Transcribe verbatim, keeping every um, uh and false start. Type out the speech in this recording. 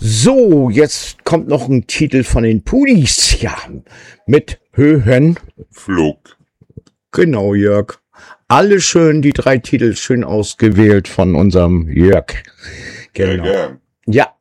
So, jetzt kommt noch ein Titel von den Pudis. Ja, mit Höhenflug. Genau, Jörg. Alle schön, die drei Titel schön ausgewählt von unserem Jörg. Genau. Ja.